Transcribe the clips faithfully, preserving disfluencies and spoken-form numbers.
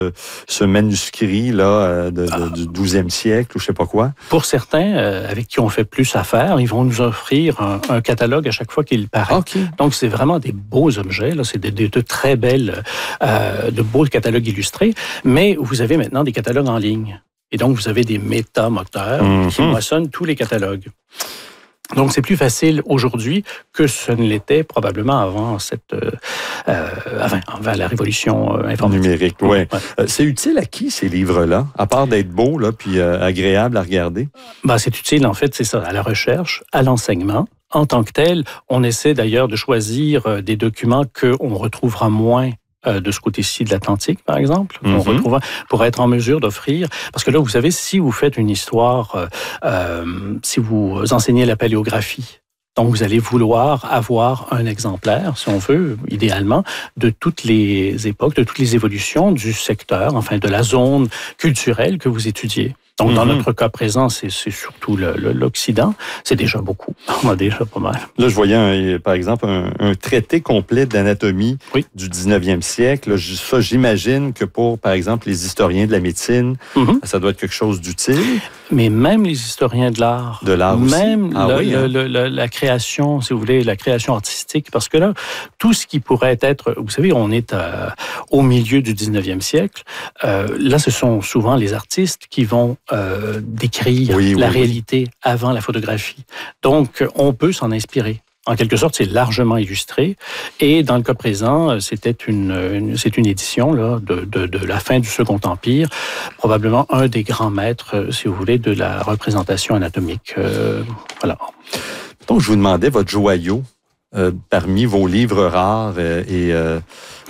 ce manuscrit-là de, de, du douzième siècle ou je sais pas quoi? Pour certains, euh, avec qui on fait plus affaire, ils vont nous offrir un, un catalogue à chaque fois qu'il paraît. Okay. Donc, c'est vraiment des beaux objets. Là, c'est de, de, de très belles, euh, de beaux catalogues illustrés. Mais vous avez maintenant des catalogues en ligne. Et donc, vous avez des métamoteurs mm-hmm. qui moissonnent tous les catalogues. Donc, c'est plus facile aujourd'hui que ce ne l'était probablement avant cette, euh, avant, avant la révolution informatique. Numérique, oui. Ouais. Euh, c'est utile à qui, ces livres-là, à part d'être beaux, là, puis euh, agréables à regarder? Ben, c'est utile, en fait, c'est ça, à la recherche, à l'enseignement. En tant que tel, on essaie d'ailleurs de choisir des documents qu'on retrouvera moins de ce côté-ci de l'Atlantique, par exemple, mm-hmm. on retrouve pour être en mesure d'offrir. Parce que là, vous savez, si vous faites une histoire, euh, si vous enseignez la paléographie, donc vous allez vouloir avoir un exemplaire, si on veut, idéalement, de toutes les époques, de toutes les évolutions du secteur, enfin de la zone culturelle que vous étudiez. Donc, dans mm-hmm. notre cas présent, c'est, c'est surtout le, le, l'Occident. C'est déjà beaucoup. On a déjà pas mal. Là, je voyais, un, par exemple, un, un traité complet d'anatomie oui. du dix-neuvième siècle. Ça, j'imagine que pour, par exemple, les historiens de la médecine, mm-hmm. ça doit être quelque chose d'utile. Mais même les historiens de l'art. De l'art aussi. Même ah, le, oui, hein? le, le, la création, si vous voulez, la création artistique. Parce que là, tout ce qui pourrait être... Vous savez, on est à, au milieu du dix-neuvième siècle. Euh, là, ce sont souvent les artistes qui vont Euh, décrire oui, la oui, réalité oui. avant la photographie. Donc, on peut s'en inspirer. En quelque sorte, c'est largement illustré. Et dans le cas présent, c'était une, une, c'est une édition là, de, de, de la fin du Second Empire, probablement un des grands maîtres, si vous voulez, de la représentation anatomique. Euh, voilà. Donc, je vous demandais votre joyau euh, parmi vos livres rares euh, et... Euh...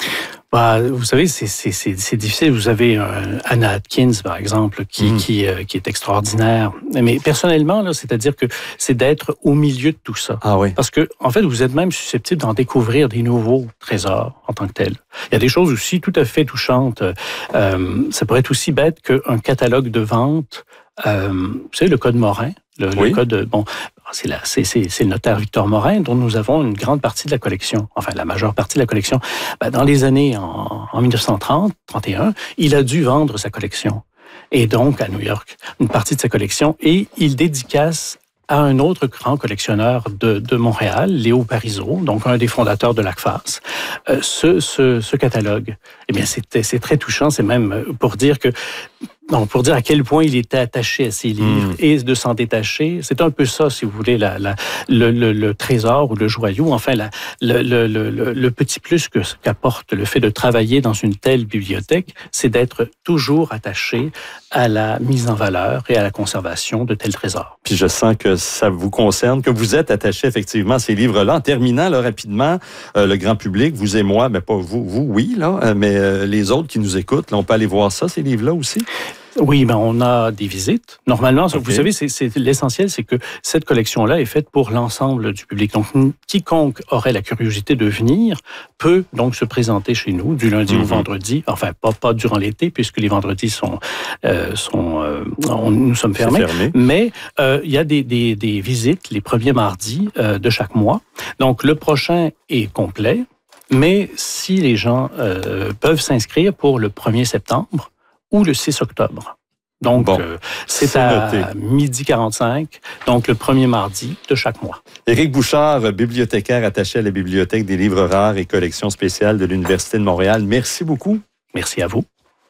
Bah, vous savez, c'est, c'est, c'est, c'est difficile. Vous avez euh, Anna Atkins, par exemple, qui, mmh. qui, euh, qui est extraordinaire. Mais personnellement, là, c'est-à-dire que c'est d'être au milieu de tout ça. Ah oui. Parce que, en fait, vous êtes même susceptible d'en découvrir des nouveaux trésors en tant que tels. Il y a des choses aussi tout à fait touchantes. Euh, ça pourrait être aussi bête qu'un catalogue de vente. Euh, vous savez, le code Morin. Le, oui. le code, bon, c'est, la, c'est, c'est, c'est le notaire Victor Morin dont nous avons une grande partie de la collection, enfin la majeure partie de la collection. Ben, dans les années en, en dix-neuf cent trente, trente et un, il a dû vendre sa collection. Et donc, à New York, une partie de sa collection, et il dédicace à un autre grand collectionneur de, de Montréal, Léo Parizeau, donc un des fondateurs de l'A C F A S, euh, ce, ce, ce catalogue. Eh bien, c'est, c'est très touchant, c'est même pour dire que Donc, pour dire à quel point il était attaché à ses livres mmh. et de s'en détacher, c'est un peu ça, si vous voulez, la, la, le, le, le trésor ou le joyau, enfin, la, le, le, le, le petit plus que, qu'apporte le fait de travailler dans une telle bibliothèque, c'est d'être toujours attaché à la mise en valeur et à la conservation de tels trésors. Puis je sens que ça vous concerne, que vous êtes attaché effectivement à ces livres-là. En terminant, là, rapidement, euh, le grand public, vous et moi, mais pas vous, vous, oui, là, mais euh, les autres qui nous écoutent, là, on peut aller voir ça, ces livres-là aussi? Oui, ben on a des visites. Normalement, okay. vous savez, c'est, c'est l'essentiel, c'est que cette collection-là est faite pour l'ensemble du public. Donc, quiconque aurait la curiosité de venir peut donc se présenter chez nous du lundi mm-hmm. au vendredi. Enfin, pas pas durant l'été, puisque les vendredis sont euh, sont euh, on, nous sommes fermés. fermé. Mais euh, il y a des des, des visites les premiers mardis euh, de chaque mois. Donc, le prochain est complet. Mais si les gens euh, peuvent s'inscrire pour le premier septembre ou le six octobre. Donc, bon, euh, c'est, c'est à noté. Midi quarante-cinq, donc le premier mardi de chaque mois. Éric Bouchard, bibliothécaire attaché à la Bibliothèque des livres rares et collections spéciales de l'Université de Montréal. Merci beaucoup. Merci à vous.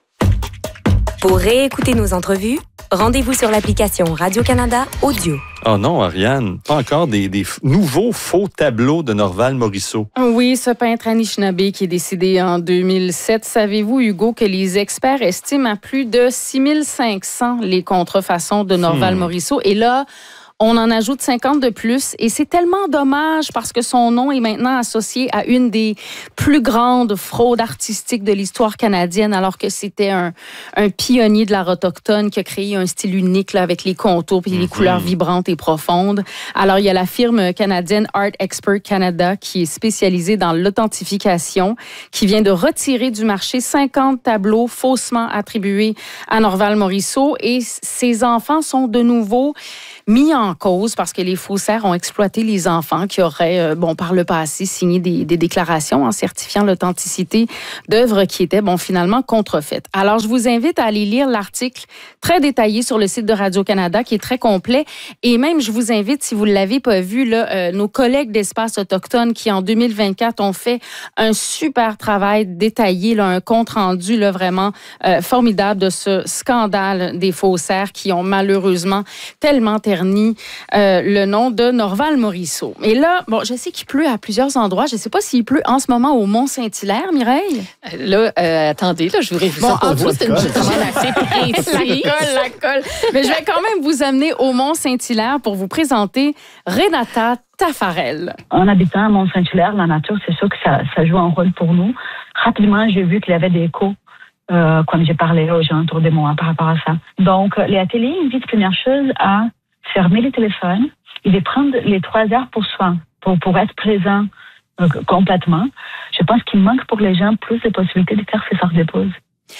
Pour réécouter nos entrevues, rendez-vous sur l'application Radio-Canada Audio. Oh non, Ariane, pas encore des, des nouveaux faux tableaux de Norval Morisseau. Oui, ce peintre Anishinaabe qui est décédé en deux mille sept. Savez-vous, Hugo, que les experts estiment à plus de six mille cinq cents les contrefaçons de Norval hmm. Morisseau? Et là, on en ajoute cinquante de plus et c'est tellement dommage parce que son nom est maintenant associé à une des plus grandes fraudes artistiques de l'histoire canadienne alors que c'était un, un pionnier de l'art autochtone qui a créé un style unique là, avec les contours et les mm-hmm. couleurs vibrantes et profondes. Alors, il y a la firme canadienne Art Expert Canada qui est spécialisée dans l'authentification qui vient de retirer du marché cinquante tableaux faussement attribués à Norval Morisseau et ses enfants sont de nouveau mis en cause parce que les faussaires ont exploité les enfants qui auraient, euh, bon, par le passé, signé des, des déclarations en certifiant l'authenticité d'œuvres qui étaient, bon, finalement contrefaites. Alors, je vous invite à aller lire l'article très détaillé sur le site de Radio-Canada qui est très complet. Et même, je vous invite, si vous ne l'avez pas vu, là, euh, nos collègues d'Espace Autochtone qui, en deux mille vingt-quatre, ont fait un super travail détaillé, là, un compte-rendu là, vraiment euh, formidable de ce scandale des faussaires qui ont malheureusement tellement terni euh, le nom de Norval Morisseau. Et là, bon, je sais qu'il pleut à plusieurs endroits. Je ne sais pas s'il pleut en ce moment au Mont-Saint-Hilaire, Mireille. Là, euh, attendez, là, je vous réfléchis. Bon, ça pour vous, c'est une commande assez précise. La colle, la colle. Mais je vais quand même vous amener au Mont-Saint-Hilaire pour vous présenter Renata Taffarel. En habitant à Mont-Saint-Hilaire, la nature, c'est sûr que ça, ça joue un rôle pour nous. Rapidement, j'ai vu qu'il y avait des échos euh, quand j'ai parlé aux gens autour de moi par rapport à ça. Donc, les ateliers invitent, première chose, à fermer les téléphones et de prendre les trois heures pour soi, pour, pour être présent euh, complètement. Je pense qu'il manque pour les gens plus de possibilités de faire ces sortes de pauses.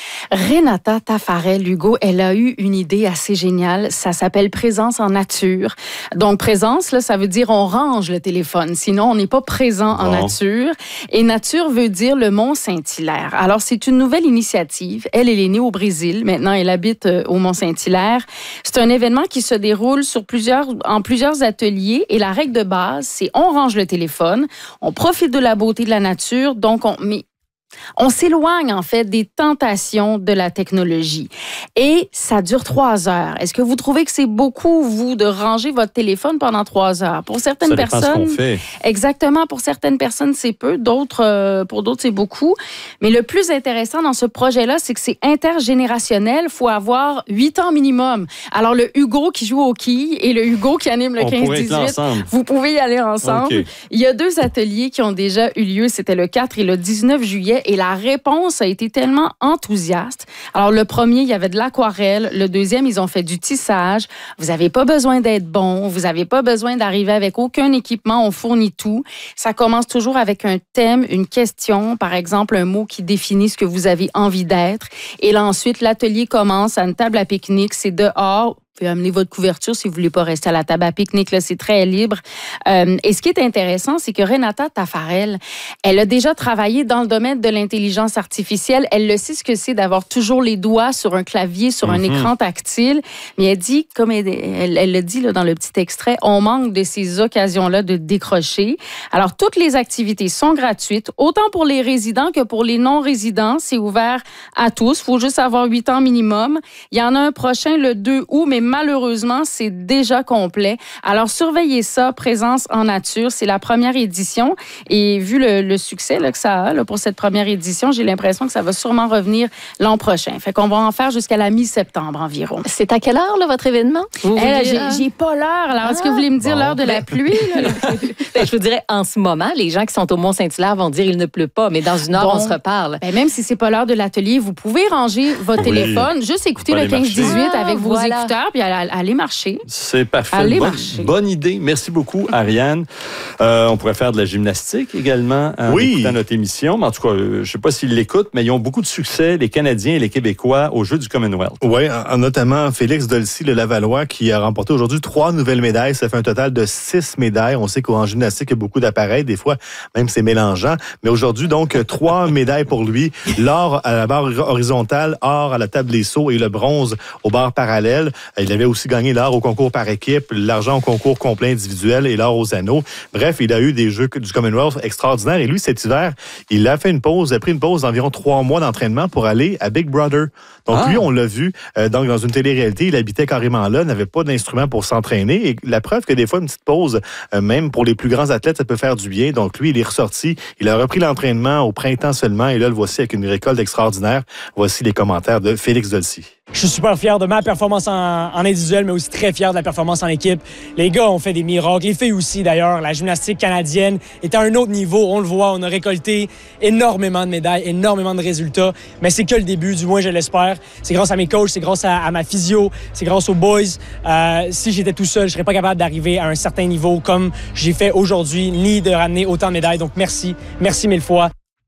Renata Taffarel, Hugo, elle a eu une idée assez géniale. Ça s'appelle présence en nature. Donc, présence, là, ça veut dire on range le téléphone. Sinon, on n'est pas présent en bon. nature. Et nature veut dire le Mont-Saint-Hilaire. Alors, c'est une nouvelle initiative. Elle, elle est née au Brésil. Maintenant, elle habite au Mont-Saint-Hilaire. C'est un événement qui se déroule sur plusieurs, en plusieurs ateliers. Et la règle de base, c'est on range le téléphone, on profite de la beauté de la nature. Donc, on met On s'éloigne, en fait, des tentations de la technologie. Et ça dure trois heures. Est-ce que vous trouvez que c'est beaucoup, vous, de ranger votre téléphone pendant trois heures? Pour certaines ça dépend personnes... ce qu'on fait. Exactement. Pour certaines personnes, c'est peu. D'autres, euh, pour d'autres, c'est beaucoup. Mais le plus intéressant dans ce projet-là, c'est que c'est intergénérationnel. Il faut avoir huit ans minimum. Alors, le Hugo qui joue au quilles et le Hugo qui anime le quinze dix-huit, vous pouvez y aller ensemble. Okay. Il y a deux ateliers qui ont déjà eu lieu. C'était le quatre et le dix-neuf juillet. Et la réponse a été tellement enthousiaste. Alors, le premier, il y avait de l'aquarelle. Le deuxième, ils ont fait du tissage. Vous n'avez pas besoin d'être bon. Vous n'avez pas besoin d'arriver avec aucun équipement. On fournit tout. Ça commence toujours avec un thème, une question, par exemple, un mot qui définit ce que vous avez envie d'être. Et là, ensuite, l'atelier commence à une table à pique-nique. C'est dehors. Vous pouvez amener votre couverture si vous ne voulez pas rester à la table à pique-nique. Là, c'est très libre. Euh, et ce qui est intéressant, c'est que Renata Taffarel, elle a déjà travaillé dans le domaine de l'intelligence artificielle. Elle le sait ce que c'est d'avoir toujours les doigts sur un clavier, sur mm-hmm. un écran tactile. Mais elle dit, comme elle, elle, elle le dit là, dans le petit extrait, on manque de ces occasions-là de décrocher. Alors, toutes les activités sont gratuites, autant pour les résidents que pour les non-résidents. C'est ouvert à tous. Il faut juste avoir huit ans minimum. Il y en a un prochain le deux août, mais malheureusement, c'est déjà complet. Alors, surveillez ça, Présence en nature. C'est la première édition. Et vu le, le succès là, que ça a là, pour cette première édition, j'ai l'impression que ça va sûrement revenir l'an prochain. Fait qu'on va en faire jusqu'à la mi-septembre environ. C'est à quelle heure, là, votre événement? Vous hey, j'ai, j'ai pas l'heure. Alors, ah, est-ce que vous voulez me dire bon. l'heure de la pluie? Là? Ben, je vous dirais, en ce moment, les gens qui sont au Mont-Saint-Hilaire vont dire il ne pleut pas, mais dans une heure, bon, on se reparle. Ben, même si c'est pas l'heure de l'atelier, vous pouvez ranger votre oui. téléphone, juste écouter le quinze dix-huit ah, avec vos voilà. écouteurs, puis aller marcher. C'est parfait. Allez bonne, marcher. Bonne idée. Merci beaucoup, Ariane. Euh, on pourrait faire de la gymnastique également en oui. écoutant notre émission. Mais en tout cas, je ne sais pas s'ils l'écoutent, mais ils ont beaucoup de succès, les Canadiens et les Québécois, aux Jeux du Commonwealth. Oui, notamment Félix Dolcy, le Lavallois, qui a remporté aujourd'hui trois nouvelles médailles. Ça fait un total de six médailles. On sait qu'en gymnastique, il y a beaucoup d'appareils. Des fois, même c'est mélangeant. Mais aujourd'hui, donc, trois médailles pour lui. L'or à la barre horizontale, or à la table des sauts et le bronze aux barres parallèles. Il avait aussi gagné l'or au concours par équipe, l'argent au concours complet individuel et l'or aux anneaux. Bref, il a eu des Jeux du Commonwealth extraordinaires. Et lui, cet hiver, il a fait une pause, a pris une pause d'environ trois mois d'entraînement pour aller à Big Brother. Donc ah. lui, on l'a vu euh, donc dans une télé-réalité, il habitait carrément là, n'avait pas d'instrument pour s'entraîner. Et la preuve que des fois, une petite pause, euh, même pour les plus grands athlètes, ça peut faire du bien. Donc lui, il est ressorti, il a repris l'entraînement au printemps seulement. Et là, le voici avec une récolte extraordinaire. Voici les commentaires de Félix Dolcy. Je suis super fier de ma performance en, en individuel, mais aussi très fier de la performance en équipe. Les gars ont fait des miracles, les filles aussi d'ailleurs. La gymnastique canadienne est à un autre niveau, on le voit, on a récolté énormément de médailles, énormément de résultats, mais c'est que le début, du moins je l'espère. C'est grâce à mes coachs, c'est grâce à, à ma physio, c'est grâce aux boys. Euh, si j'étais tout seul, je serais pas capable d'arriver à un certain niveau comme j'ai fait aujourd'hui, ni de ramener autant de médailles. Donc merci, merci mille fois.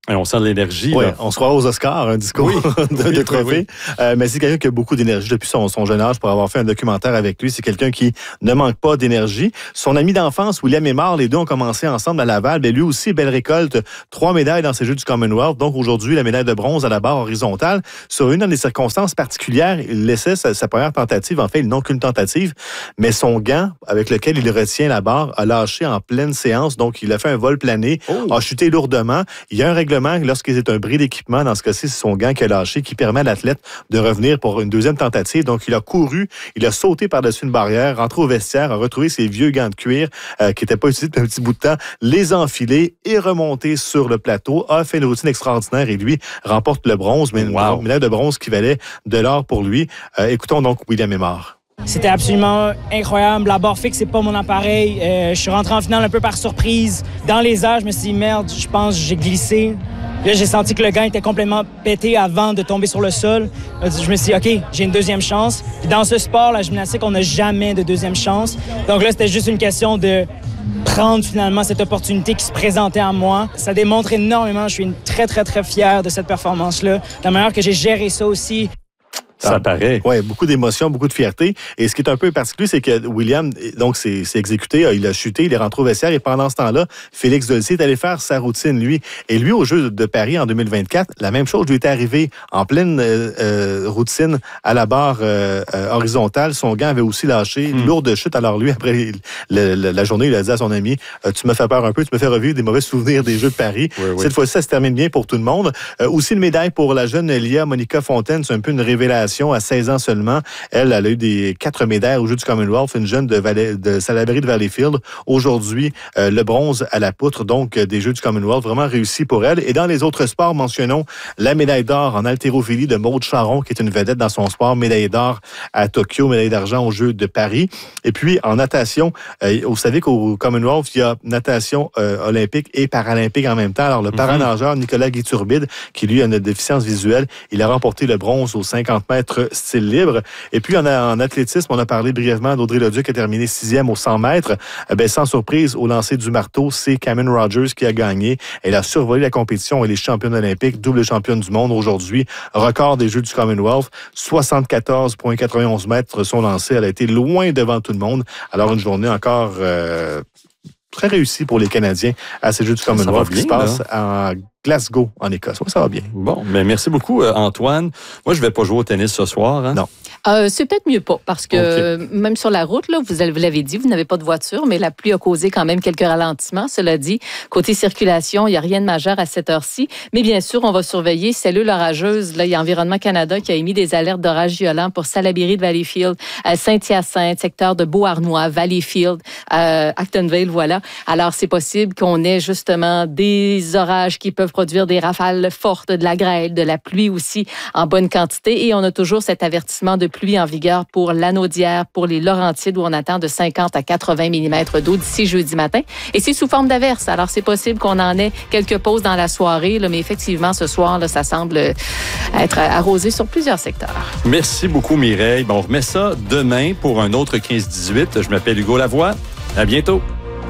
Et on sent de l'énergie. Oui, là. on se croit aux Oscars, un discours oui. de, oui, de trophée. Oui, oui. Euh, mais c'est quelqu'un qui a beaucoup d'énergie depuis son, son jeune âge pour avoir fait un documentaire avec lui. C'est quelqu'un qui ne manque pas d'énergie. Son ami d'enfance, William Aymar, les deux ont commencé ensemble à Laval. Mais lui aussi, belle récolte, trois médailles dans ces Jeux du Commonwealth. Donc aujourd'hui, la médaille de bronze à la barre horizontale. Sur une dans des circonstances particulières, il laissait sa, sa première tentative. En fait, il n'a qu'une tentative. Mais son gant avec lequel il retient la barre a lâché en pleine séance. Donc, il a fait un vol plané, oh. a chuté lourdement. Il y a un règlement lorsqu'il est un bris d'équipement. Dans ce cas-ci, c'est son gant qui a lâché, qui permet à l'athlète de revenir pour une deuxième tentative. Donc, il a couru, il a sauté par-dessus une barrière, rentré au vestiaire, a retrouvé ses vieux gants de cuir euh, qui n'étaient pas utilisés depuis un petit bout de temps, les a enfilés et remonté sur le plateau, a fait une routine extraordinaire et lui remporte le bronze, mais une wow. médaille de bronze qui valait de l'or pour lui. Euh, écoutons donc William Aymar. C'était absolument incroyable. La barre fixe, c'est pas mon appareil. Euh, je suis rentré en finale un peu par surprise. Dans les airs, je me suis dit, merde, je pense que j'ai glissé. Là, j'ai senti que le gant était complètement pété avant de tomber sur le sol. Je me suis dit, OK, j'ai une deuxième chance. Puis dans ce sport, la gymnastique, on n'a jamais de deuxième chance. Donc là, c'était juste une question de prendre finalement cette opportunité qui se présentait à moi. Ça démontre énormément. Je suis très, très, très fier de cette performance-là. La manière que j'ai géré ça aussi. Ça paraît. Oui, beaucoup d'émotions, beaucoup de fierté. Et ce qui est un peu particulier, c'est que William, donc, c'est, c'est exécuté, il a chuté, il est rentré au vestiaire et pendant ce temps-là, Félix Dolcier est allé faire sa routine, lui. Et lui, aux Jeux de Paris en deux mille vingt-quatre, la même chose lui est arrivée en pleine euh, euh, routine à la barre euh, euh, horizontale. Son gant avait aussi lâché, mmh. lourde chute. Alors lui, après le, le, la journée, il a dit à son ami, euh, tu me fais peur un peu, tu me fais revivre des mauvais souvenirs des Jeux de Paris. Oui, oui. Cette fois-ci, ça se termine bien pour tout le monde. Euh, aussi une médaille pour la jeune Lia Monica Fontaine, c'est un peu une révélation. À seize ans seulement. Elle, elle a eu des quatre médailles aux Jeux du Commonwealth, une jeune de, Valais, de Salaberry de Valleyfield. Aujourd'hui, euh, le bronze à la poutre, donc des Jeux du Commonwealth, vraiment réussi pour elle. Et dans les autres sports, mentionnons la médaille d'or en haltérophilie de Maude Charron, qui est une vedette dans son sport, médaille d'or à Tokyo, médaille d'argent aux Jeux de Paris. Et puis, en natation, euh, vous savez qu'au Commonwealth, il y a natation euh, olympique et paralympique en même temps. Alors, le mm-hmm. paranageur Nicolas Guiturbide, qui lui a une déficience visuelle, il a remporté le bronze aux cinquante mètres style libre. Et puis, en, en athlétisme, on a parlé brièvement d'Audrey Leduc qui a terminé sixième aux cent mètres. Eh bien, sans surprise, au lancer du marteau, c'est Cameron Rogers qui a gagné. Elle a survolé la compétition. Elle est championne olympique, double championne du monde aujourd'hui. Record des Jeux du Commonwealth, soixante-quatorze virgule quatre-vingt-onze mètres sont lancés. Elle a été loin devant tout le monde. Alors, une journée encore euh, très réussie pour les Canadiens à ces Jeux du Commonwealth qui se passent en Glasgow, en Écosse. Oui, ça va bien. Bon, mais merci beaucoup, Antoine. Moi, je ne vais pas jouer au tennis ce soir. Hein? Non. Euh, c'est peut-être mieux pas, parce que okay. même sur la route, là, vous, vous l'avez dit, vous n'avez pas de voiture, mais la pluie a causé quand même quelques ralentissements. Cela dit, côté circulation, il n'y a rien de majeur à cette heure-ci. Mais bien sûr, on va surveiller cellules orageuses. Là, il y a Environnement Canada qui a émis des alertes d'orage violents pour Salaberry de Valleyfield, euh, Saint-Hyacinthe, secteur de Beauharnois, Valleyfield, euh, Actonville, voilà. Alors, c'est possible qu'on ait justement des orages qui peuvent produire des rafales fortes, de la grêle, de la pluie aussi en bonne quantité. Et on a toujours cet avertissement de pluie en vigueur pour l'Anaudière, pour les Laurentides, où on attend de cinquante à quatre-vingts millimètres d'eau d'ici jeudi matin. Et c'est sous forme d'averse. Alors, c'est possible qu'on en ait quelques pauses dans la soirée, là, mais effectivement, ce soir, là, ça semble être arrosé sur plusieurs secteurs. Merci beaucoup, Mireille. Bon, on remet ça demain pour un autre quinze dix-huit. Je m'appelle Hugo Lavoie. À bientôt.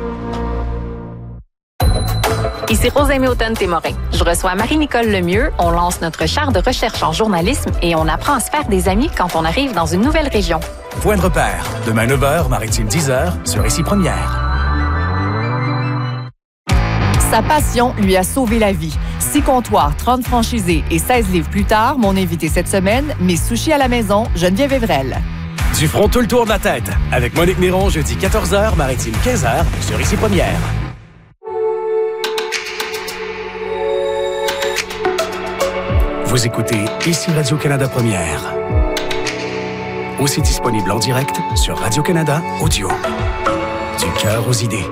Ici Rosalie Automne-Témorin. Je reçois Marie-Nicole Lemieux. On lance notre char de recherche en journalisme et on apprend à se faire des amis quand on arrive dans une nouvelle région. Point de repère. Demain neuf heures, Maritime dix heures, sur Ici Première. Sa passion lui a sauvé la vie. Six comptoirs, trente franchisés et seize livres plus tard, mon invité cette semaine, mes sushis à la maison, Geneviève Evrel. Du front tout le tour de la tête. Avec Monique Néron, jeudi quatorze heures, Maritime quinze heures, sur Ici Première. Vous écoutez Ici Radio-Canada Première. Aussi disponible en direct sur Radio-Canada Audio. Du cœur aux idées.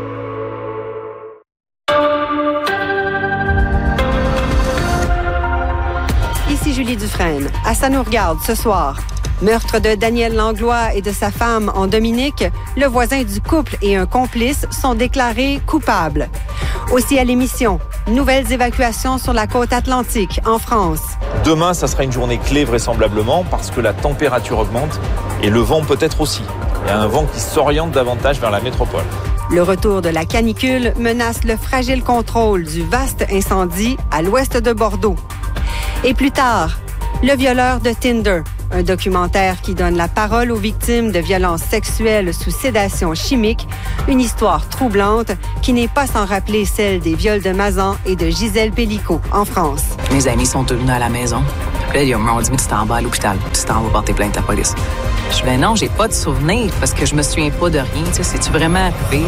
Ici Julie Dufresne. À Ça nous regarde ce soir. Meurtre de Daniel Langlois et de sa femme en Dominique, le voisin du couple et un complice sont déclarés coupables. Aussi à l'émission, nouvelles évacuations sur la côte atlantique en France. Demain, ça sera une journée clé vraisemblablement parce que la température augmente et le vent peut-être aussi. Il y a un vent qui s'oriente davantage vers la métropole. Le retour de la canicule menace le fragile contrôle du vaste incendie à l'ouest de Bordeaux. Et plus tard, Le violeur de Tinder, un documentaire qui donne la parole aux victimes de violences sexuelles sous sédation chimique, une histoire troublante qui n'est pas sans rappeler celle des viols de Mazan et de Gisèle Pellicot en France. Mes amis sont tous venus à la maison. Là, ils m'ont dit, mais tu t'en vas à l'hôpital, tu t'en vas porter plainte à la police. Je dis, ben non, j'ai pas de souvenir parce que je me souviens pas de rien. Tu sais, c'est-tu vraiment arrivé?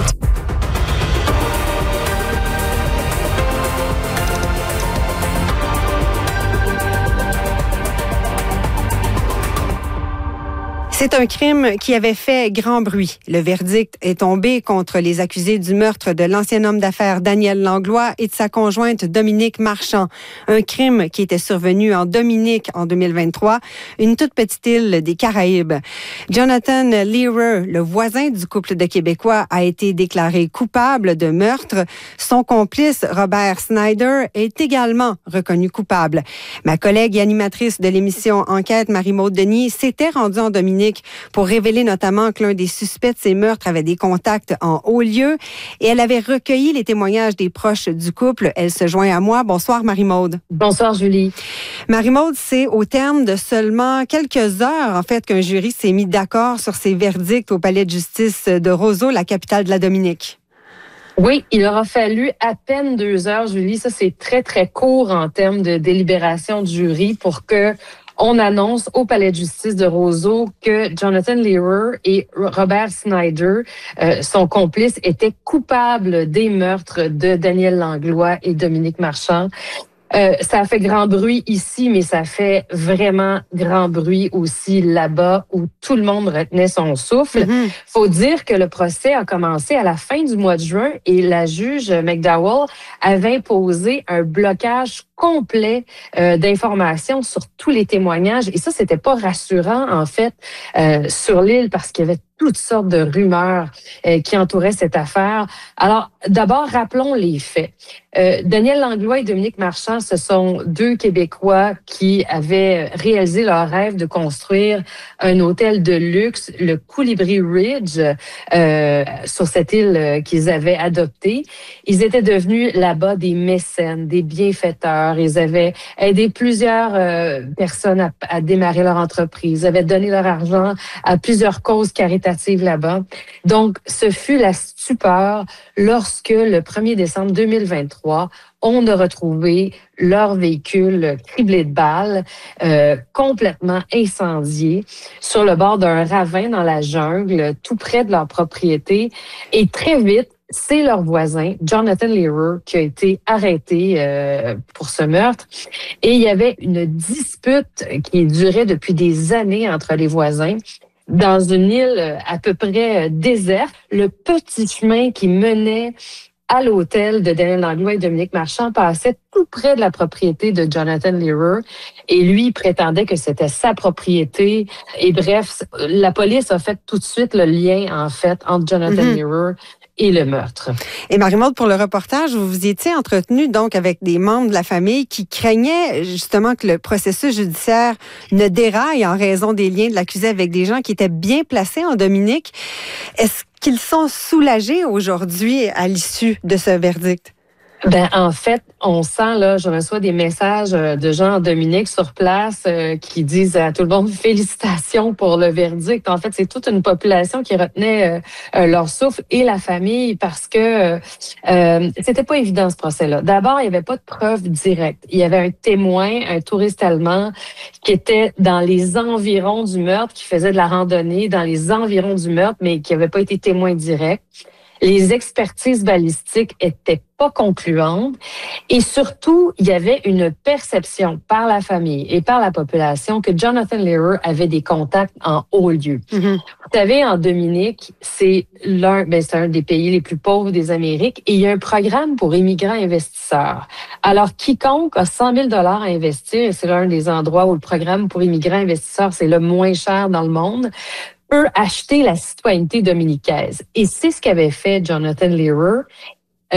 C'est un crime qui avait fait grand bruit. Le verdict est tombé contre les accusés du meurtre de l'ancien homme d'affaires Daniel Langlois et de sa conjointe Dominique Marchand. Un crime qui était survenu en Dominique en deux mille vingt-trois, une toute petite île des Caraïbes. Jonathan Lehrer, le voisin du couple de Québécois, a été déclaré coupable de meurtre. Son complice, Robert Snyder, est également reconnu coupable. Ma collègue et animatrice de l'émission Enquête, Marie-Maude Denis, s'était rendue en Dominique pour révéler notamment que l'un des suspects de ces meurtres avait des contacts en haut lieu et elle avait recueilli les témoignages des proches du couple. Elle se joint à moi. Bonsoir Marie-Maude. Bonsoir Julie. Marie-Maude, c'est au terme de seulement quelques heures en fait qu'un jury s'est mis d'accord sur ces verdicts au palais de justice de Roseau, la capitale de la Dominique. Oui, il aura fallu à peine deux heures, Julie. Ça, c'est très, très court en termes de délibération du jury pour que on annonce au palais de justice de Roseau que Jonathan Lehrer et Robert Snyder, euh, son complice, étaient coupables des meurtres de Daniel Langlois et Dominique Marchand. Euh, ça a fait grand bruit ici, mais ça fait vraiment grand bruit aussi là-bas où tout le monde retenait son souffle. Mm-hmm. Faut dire que le procès a commencé à la fin du mois de juin et la juge McDowell avait imposé un blocage complet euh, d'informations sur tous les témoignages. Et ça, c'était pas rassurant, en fait, euh, sur l'île parce qu'il y avait toutes sortes de rumeurs euh, qui entouraient cette affaire. Alors, d'abord, rappelons les faits. Euh, Daniel Langlois et Dominique Marchand, ce sont deux Québécois qui avaient réalisé leur rêve de construire un hôtel de luxe, le Colibri Ridge, euh, sur cette île euh, qu'ils avaient adoptée. Ils étaient devenus là-bas des mécènes, des bienfaiteurs. Ils avaient aidé plusieurs euh, personnes à, à démarrer leur entreprise. Ils avaient donné leur argent à plusieurs causes caritatives là-bas. Donc, ce fut la stupeur lorsque, le premier décembre deux mille vingt-trois, on a retrouvé leur véhicule criblé de balles, euh, complètement incendié, sur le bord d'un ravin dans la jungle, tout près de leur propriété. Et très vite, c'est leur voisin, Jonathan Lehrer, qui a été arrêté euh, pour ce meurtre. Et il y avait une dispute qui durait depuis des années entre les voisins. Dans une île à peu près déserte, le petit chemin qui menait à l'hôtel de Daniel Langlois et Dominique Marchand passait tout près de la propriété de Jonathan Lehrer. Et lui, il prétendait que c'était sa propriété. Et bref, la police a fait tout de suite le lien, en fait, entre Jonathan mm-hmm. Lehrer et le meurtre. Et Marie-Maude, pour le reportage, vous vous étiez entretenu donc avec des membres de la famille qui craignaient justement que le processus judiciaire ne déraille en raison des liens de l'accusé avec des gens qui étaient bien placés en Dominique. Est-ce qu'ils sont soulagés aujourd'hui à l'issue de ce verdict? Ben, en fait, on sent, là, je reçois des messages de gens en Dominique sur place euh, qui disent à tout le monde félicitations pour le verdict. En fait, c'est toute une population qui retenait euh, euh, leur souffle et la famille parce que euh, c'était pas évident ce procès-là. D'abord, il y avait pas de preuves directes. Il y avait un témoin, un touriste allemand qui était dans les environs du meurtre, qui faisait de la randonnée dans les environs du meurtre, mais qui avait pas été témoin direct. Les expertises balistiques étaient pas concluantes et surtout, il y avait une perception par la famille et par la population que Jonathan Lehrer avait des contacts en haut lieu. Mm-hmm. Vous savez, en Dominique, c'est l'un, ben, c'est un des pays les plus pauvres des Amériques et il y a un programme pour immigrants investisseurs. Alors, quiconque a cent mille dollars à investir, et c'est l'un des endroits où le programme pour immigrants investisseurs, c'est le moins cher dans le monde, peut acheter la citoyenneté dominicaise. Et c'est ce qu'avait fait Jonathan Lehrer. Euh,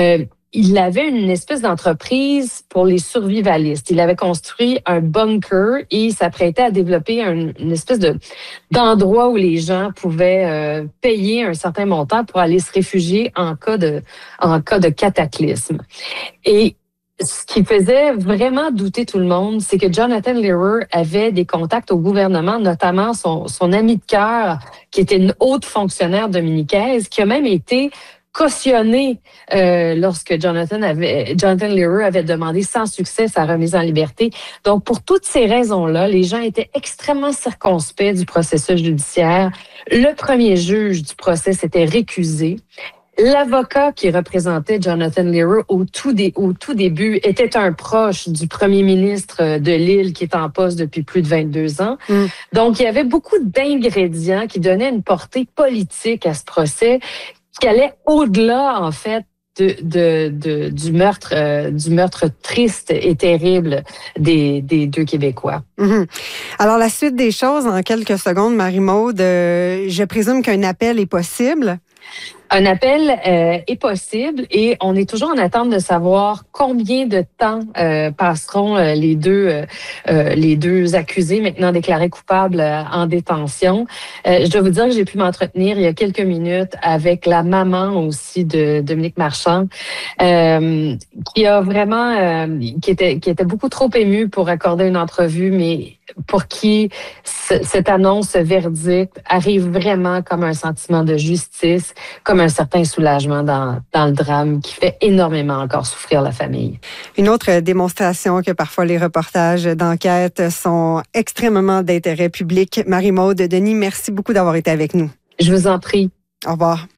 il avait une espèce d'entreprise pour les survivalistes. Il avait construit un bunker et il s'apprêtait à développer un, une espèce de d'endroit où les gens pouvaient euh, payer un certain montant pour aller se réfugier en cas de en cas de cataclysme. Et ce qui faisait vraiment douter tout le monde, c'est que Jonathan Lehrer avait des contacts au gouvernement, notamment son, son ami de cœur, qui était une haute fonctionnaire dominicaise, qui a même été cautionné euh, lorsque Jonathan avait Jonathan Lehrer avait demandé sans succès sa remise en liberté. Donc, pour toutes ces raisons-là, les gens étaient extrêmement circonspects du processus judiciaire. Le premier juge du procès s'était récusé. L'avocat qui représentait Jonathan Lehrer au tout, dé, au tout début était un proche du premier ministre de l'île qui est en poste depuis plus de vingt-deux ans. Mm. Donc, il y avait beaucoup d'ingrédients qui donnaient une portée politique à ce procès qui allait au-delà, en fait, de, de, de, du meurtre, euh, du meurtre triste et terrible des, des deux Québécois. Mm-hmm. Alors, la suite des choses, en quelques secondes, Marie-Maude, euh, je présume qu'un appel est possible. Un appel euh, est possible et on est toujours en attente de savoir combien de temps euh, passeront euh, les deux euh, euh, les deux accusés maintenant déclarés coupables euh, en détention. Euh, je dois vous dire que j'ai pu m'entretenir il y a quelques minutes avec la maman aussi de Dominique Marchand, euh, qui a vraiment euh, qui était qui était beaucoup trop émue pour accorder une entrevue, mais pour qui c- cette annonce, ce verdict arrive vraiment comme un sentiment de justice, comme un certain soulagement dans, dans le drame qui fait énormément encore souffrir la famille. Une autre démonstration que parfois les reportages d'enquête sont extrêmement d'intérêt public. Marie-Maude Denis, merci beaucoup d'avoir été avec nous. Je vous en prie. Au revoir.